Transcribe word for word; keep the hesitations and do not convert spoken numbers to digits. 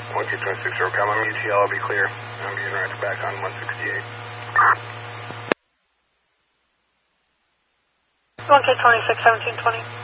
one K twenty-six, Ocala, I'm U T L, I'll be clear. I'm being right back on one sixty-eight. one K twenty-six, seventeen twenty.